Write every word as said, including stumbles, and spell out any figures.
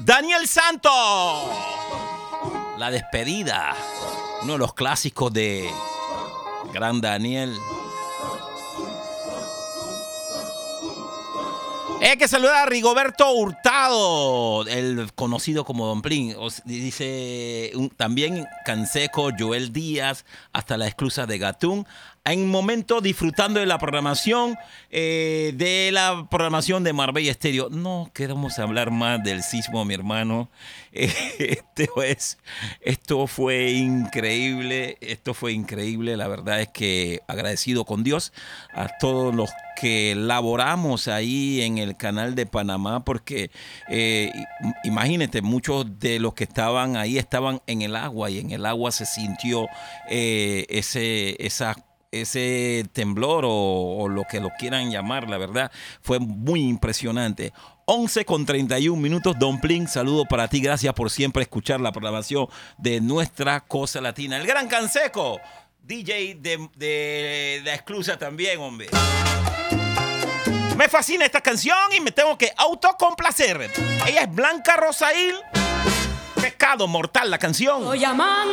Daniel Santos. La despedida. Uno de los clásicos de Gran Daniel. Hay que saludar a Rigoberto Hurtado, el conocido como Don Plin. Dice un, también Canseco, Joel Díaz, hasta la exclusa de Gatún. En momento disfrutando de la programación, eh, de la programación de Marbella Estéreo. No queremos hablar más del sismo, mi hermano. Eh, esto, es, esto fue increíble, esto fue increíble. La verdad es que agradecido con Dios a todos los que laboramos ahí en el canal de Panamá, porque eh, imagínate, muchos de los que estaban ahí estaban en el agua y en el agua se sintió eh, ese, esa ese temblor o, o lo que lo quieran llamar. La verdad fue muy impresionante. once con treinta y un minutos. Don Plin, saludo para ti, gracias por siempre escuchar la programación de nuestra Cosa Latina. El gran Canseco, D J de, de la exclusa también, hombre. Me fascina esta canción y me tengo que autocomplacer. Ella es Blanca Rosaíl. Pecado mortal la canción. Estoy llamando